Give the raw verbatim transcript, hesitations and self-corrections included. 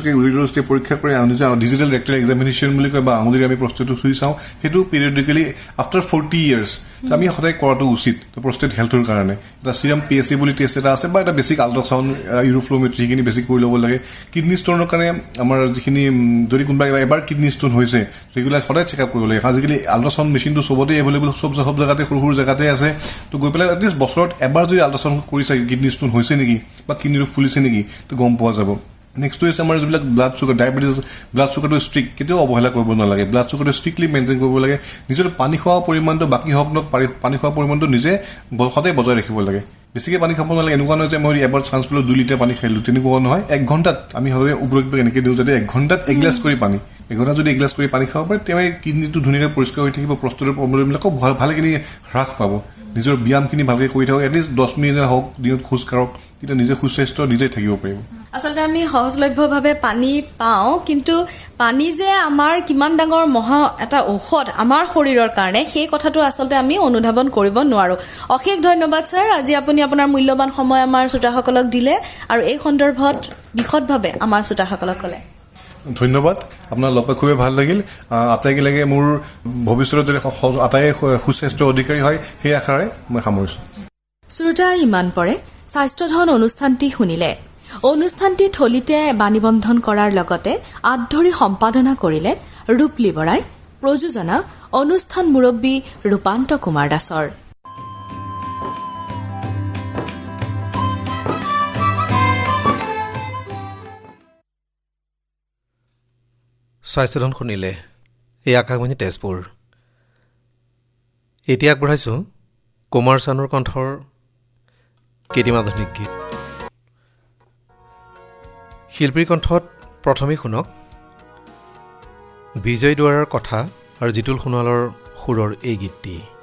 বস্তুকে ৰিগৰাছলি পৰীক্ষা কৰি নিজে ডিজিটেল ৰেক্টেল এক্সামিনেশ্যন বুলি কয় বা আঙুলিৰ আমি প্ৰস্তুতি চুই চাওঁ সেইটো পিৰিয়ডিকেলি আফটাৰ ফৰ্টি ইয়াৰ্ছ আমি সদায় কৰাটো উচিত প্ৰষ্টেট হেল্থৰ কাৰণে এটা চিৰাম পি এছ চি বুলি টেষ্ট এটা আছে বা এটা বেছিক আল্ট্ৰাচাউণ্ড ইউৰোফ্ল'মেট্ৰি সেইখিনি বেছিক কৰি ল'ব লাগে কিডনী ষ্ট'নৰ কাৰণে আমাৰ যিখিনি যদি কোনোবা এবাৰ কিডনী ষ্ট'ন হৈছে ৰেগুলাৰ সদায় চেকআপ কৰিব লাগে আজিকালি আল্ট্ৰাচাউণ্ড মেচিনটো চবতে এভেইলেবল চব সব জেগাতে সৰু সৰু জেগাতে আছে তো গৈ পেলাই এটলিষ্ট বছৰত এবাৰ যদি আল্ট্ৰাচাউণ্ড কৰিছে কিডনী ষ্ট'ন হৈছে নেকি বা কিডনীটো ফুলিছে নেকি তো গম পোৱা যাব নেক্সটটো হৈছে আমাৰ যিবিলাক blood sugar diabetes blood চুগাৰটো strict কেতিয়াও অৱহেলা কৰিব নালাগে ব্লাড চুগাৰটো ষ্ট্ৰিক্টলি মেইনটেইন কৰিব লাগে নিজৰ পানী খোৱা পৰিমাণটো বাকী হওক নক পানী খোৱা পৰিমাণটো নিজে সদায় বজাই ৰাখিব লাগে বেছিকৈ পানী খাব নালাগে এনেকুৱা নহয় যে মই এবাৰ চান্স পালোঁ দুই লিটাৰ পানী খাইলোঁ তেনেকুৱা নহয় এক ঘণ্টাত আমি সদায় উপৰোক্ত এনেকৈ দিওঁ যাতে এক ঘণ্টাত এগিলাছ কৰি পানী এঘণ্টা যদি এগিলাছ কৰি পানী খাব পাৰে তেতিয়াই কিডনীটো ধুনীয়াকৈ পৰিষ্কাৰ হৈ থাকিব প্ৰস্তুতৰ প্ৰব্লেমবিলাকো ভাল ভালেখিনি হ্ৰাস পাব নিজৰ ব্যায়ামখিনি ভালকৈ কৰি থাকক এটলিষ্ট দহ মিনিট হওক দিনত খোজ কাঢ়ক তেতিয়া নিজে সুস্বাস্থ্য নিজেই থাকিব পাৰিব আচলতে আমি সহজলভ্যভাৱে পানী পাওঁ কিন্তু পানী যে আমাৰ কিমান ডাঙৰ মহা এটা ঔষধ আমাৰ শৰীৰৰ কাৰণে সেই কথাটো আচলতে আমি অনুধাৱন কৰিব নোৱাৰো অশেষ ধন্যবাদ ছাৰ আজি আপুনি আপোনাৰ মূল্যৱান সময় আমাৰ শ্ৰোতাসকলক দিলে আৰু এই সন্দৰ্ভত বিশদভাৱে আমাৰ শ্ৰোতাসকলক ক'লে ধন্যবাদ আপোনাৰ লগ পাই খুবেই ভাল লাগিল আটাইকে লাগে মোৰ ভৱিষ্যতে যদি আটাই সুস্বাস্থ্য অধিকাৰী হয় সেই আশাৰে মই সামৰিছোঁ শ্ৰোতা ইমান পৰে স্বাস্থ্যধন অনুষ্ঠানটি শুনিলে অনুষ্ঠানটি থলিতে বাণীবন্ধন কৰাৰ লগতে আধৰি সম্পাদনা কৰিলে ৰূপলী বৰাই প্ৰযোজনা অনুষ্ঠান মুৰব্বী ৰূপান্ত কুমাৰ দাসৰ স্বাস্থ্যধন শুনিলে এই আকাশবাণী তেজপুৰ এতিয়া আগবঢ়াইছোঁ কুমাৰ চানুৰ কণ্ঠৰ কেইটিমান আধুনিক গীত শিল্পীৰ কণ্ঠত প্ৰথমেই শুনক বিজয় দুৱাৰৰ কথা আৰু জিতুল সোণোৱালৰ সুৰৰ এই গীতটি